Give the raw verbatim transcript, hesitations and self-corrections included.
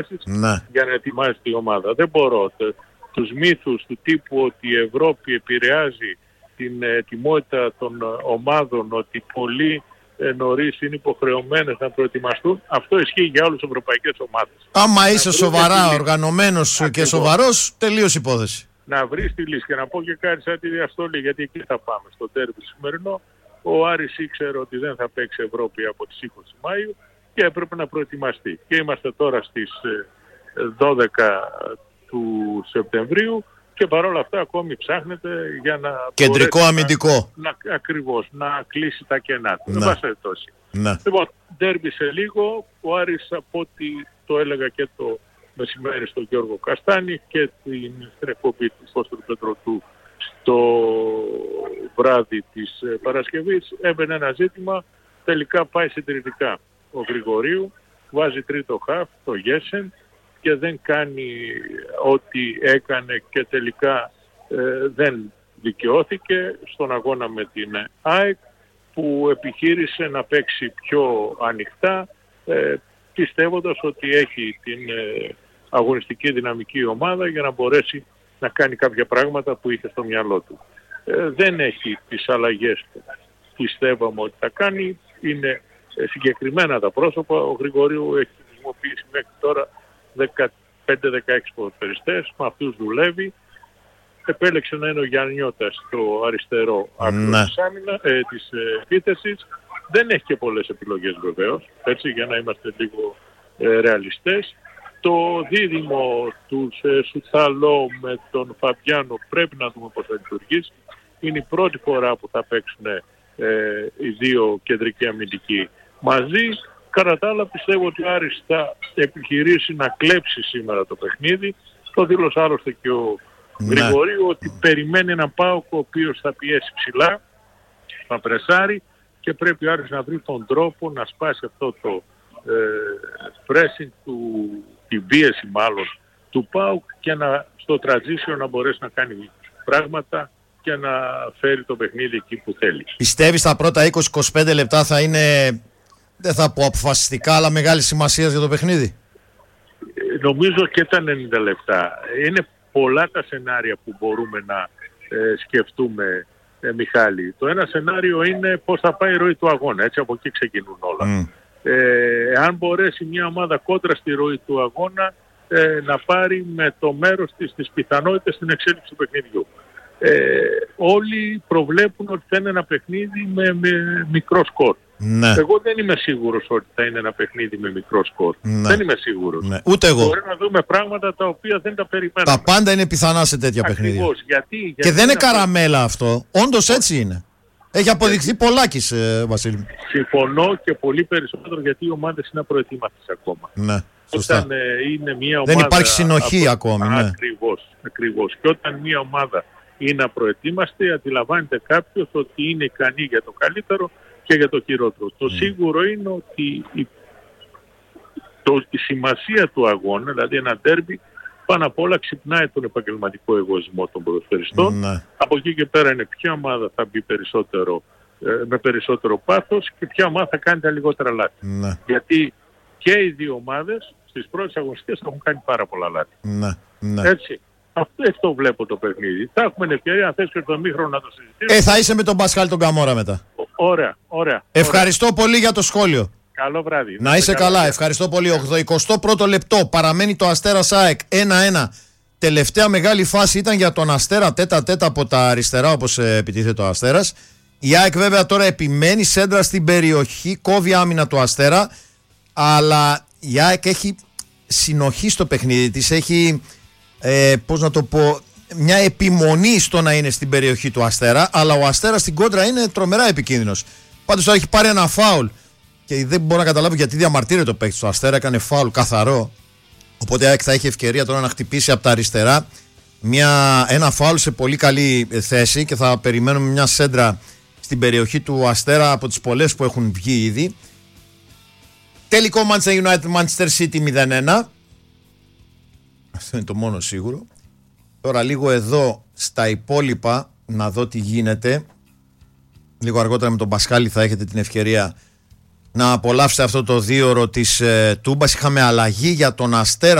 ναι. για να ετοιμάσει τη ομάδα. Δεν μπορώ. Τους μύθους του τύπου ότι η Ευρώπη επηρεάζει την ετοιμότητα των ομάδων, ότι πολλοί νωρίς είναι υποχρεωμένες να προετοιμαστούν, αυτό ισχύει για όλες τις ευρωπαϊκές ομάδες. Άμα είσαι σοβαρά οργανωμένος και σοβαρός, τελείως υπόθεση. Να βρεις τη λύση και να πω και κάτι σαν τη Διαστολή, γιατί εκεί θα πάμε στο τέρμι σημερινό. Ο Άρης ήξερε ότι δεν θα παίξει Ευρώπη από τις είκοσι Μαΐου και έπρεπε να προετοιμαστεί. Και είμαστε τώρα στις δώδεκα του Σεπτεμβρίου και παρόλα αυτά ακόμη ψάχνεται για να... Κεντρικό αμυντικό. Να, να, ακριβώς, να κλείσει τα κενά του. Ναι. Ναι. Λοιπόν, ντέρμπι σε λίγο. Ο Άρης, από ό,τι το έλεγα και το μεσημέρι στον Γιώργο Καστάνη και την εκπομπή του Φώστορου Πετροτού στο βράδυ της Παρασκευής, έμπαινε ένα ζήτημα, τελικά πάει συντηρητικά. Ο Γρηγορίου βάζει τρίτο χαφ, το Γέσεν, και δεν κάνει ό,τι έκανε και τελικά ε, δεν δικαιώθηκε στον αγώνα με την ΑΕΚ, που επιχείρησε να παίξει πιο ανοιχτά, ε, πιστεύοντας ότι έχει την ε, αγωνιστική δυναμική ομάδα για να μπορέσει να κάνει κάποια πράγματα που είχε στο μυαλό του. Ε, δεν έχει τις αλλαγές που πιστεύαμε ότι θα κάνει. Είναι ε, συγκεκριμένα τα πρόσωπα. Ο Γρηγορίου έχει χρησιμοποιήσει μέχρι τώρα δεκαπέντε δεκαέξι ποδοσφαιριστές, με αυτούς δουλεύει. Επέλεξε να είναι ο Γιαννιώτας στο αριστερό άκρο ναι. της, άμυνα, ε, της ε, επίθεσης. Δεν έχει και πολλές επιλογές βεβαίως, έτσι, για να είμαστε λίγο ε, ρεαλιστές. Το δίδυμο του ε, Σουτσαλό με τον Φαμπιάνο πρέπει να δούμε πώς θα λειτουργήσει. Είναι η πρώτη φορά που θα παίξουν ε, οι δύο κεντρικοί αμυντικοί μαζί. Κατά τα άλλα πιστεύω ότι ο Άρης θα επιχειρήσει να κλέψει σήμερα το παιχνίδι. Το δήλωσε άλλωστε και ο ναι. Γρηγορίου, ότι περιμένει έναν ΠΑΟΚ ο οποίος θα πιέσει ψηλά, θα πρεσάρει, και πρέπει ο Άρης να βρει τον τρόπο να σπάσει αυτό το ε, pressing του, την πίεση μάλλον του ΠΑΟΚ, και να, στο transition να μπορέσει να κάνει πράγματα και να φέρει το παιχνίδι εκεί που θέλει. Πιστεύεις τα πρώτα είκοσι με είκοσι πέντε λεπτά θα είναι, δεν θα πω αποφασιστικά, αλλά μεγάλη σημασία για το παιχνίδι? Ε, νομίζω και τα ενενήντα λεπτά. Είναι πολλά τα σενάρια που μπορούμε να ε, σκεφτούμε, ε, Μιχάλη. Το ένα σενάριο είναι πώς θα πάει η ροή του αγώνα. Έτσι, από εκεί ξεκινούν όλα. Mm. Ε, αν μπορέσει μια ομάδα κόντρα στη ροή του αγώνα ε, να πάρει με το μέρος της τις πιθανότητες στην εξέλιξη του παιχνιδιού. Ε, όλοι προβλέπουν ότι θα είναι ένα παιχνίδι με, με μικρό σκορ. Ναι. Εγώ δεν είμαι σίγουρος ότι θα είναι ένα παιχνίδι με μικρό σκορ. Ναι. Δεν είμαι σίγουρος. Ναι. Ούτε εγώ. Μπορεί να δούμε πράγματα τα οποία δεν τα περιμέναμε. Τα πάντα είναι πιθανά σε τέτοια παιχνίδια. Ακριβώς. Γιατί, γιατί και δεν είναι καραμέλα αυτό. Όντως έτσι είναι. Έχει αποδειχθεί πολλάκις, ε, Βασίλη. Συμφωνώ, και πολύ περισσότερο γιατί οι ομάδες είναι απροετοίμαστες ακόμα. Ναι. Όταν ε, είναι μια ομάδα... Δεν υπάρχει συνοχή απο... ακόμη. Ναι. Ακριβώς, ακριβώς. Και όταν μια ομάδα είναι απροετοίμαστη, αντιλαμβάνεται κάποιος ότι είναι ικανή για το καλύτερο και για το χειρότερο. Mm. Το σίγουρο είναι ότι η, το, η σημασία του αγώνα, δηλαδή ένα ντέρμπι, πάνω απ' όλα ξυπνάει τον επαγγελματικό εγωισμό των ποδοσφαιριστών. Mm. Από εκεί και πέρα είναι ποια ομάδα θα μπει περισσότερο, ε, με περισσότερο πάθος, και ποια ομάδα θα κάνει τα λιγότερα λάθη. Mm. Γιατί και οι δύο ομάδες στις πρώτες αγωνιστικές έχουν κάνει πάρα πολλά λάθη. Mm. Έτσι. Αυτό, αυτό βλέπω το παιχνίδι. Θα έχουμε την ευκαιρία, αν θες, και το μήχρονο να το συζητήσουμε. Ε, θα είσαι με τον Πασχάλη τον Καμόρα μετά. Ωραία, ωραία. Ευχαριστώ ωραία. πολύ για το σχόλιο. Καλό βράδυ. Να είσαι καλά, καλά. Ευχαριστώ πολύ. ογδοηκοστό πρώτο λεπτό, παραμένει το Αστέρας ΑΕΚ ένα ένα. Τελευταία μεγάλη φάση ήταν για τον Αστέρα, τέτα τέτα από τα αριστερά, όπως ε, επιτίθεται ο Αστέρας. Η ΑΕΚ βέβαια τώρα επιμένει, σέντρα στην περιοχή, κόβει άμυνα του Αστέρα, αλλά η ΑΕΚ έχει συνοχή στο παιχνίδι της, έχει, ε, πώς να το πω, μια επιμονή στο να είναι στην περιοχή του Αστέρα, αλλά ο Αστέρας στην κόντρα είναι τρομερά επικίνδυνος. Πάντως τώρα έχει πάρει ένα φάουλ και δεν μπορώ να καταλάβω γιατί διαμαρτύρεται το παίκτη του Αστέρα, έκανε φάουλ καθαρό. Οπότε η ΑΕΚ θα έχει ευκαιρία τώρα να χτυπήσει από τα αριστερά μια, ένα φάουλ σε πολύ καλή θέση, και θα περιμένουμε μια σέντρα στην περιοχή του Αστέρα από τις πολλές που έχουν βγει ήδη. Τελικό Manchester United Manchester City μηδέν ένα. Αυτό είναι το μόνο σίγουρο. Τώρα λίγο εδώ στα υπόλοιπα να δω τι γίνεται. Λίγο αργότερα με τον Πασχάλη θα έχετε την ευκαιρία να απολαύσετε αυτό το δίωρο της ε, Τούμπας. Είχαμε αλλαγή για τον Αστέρα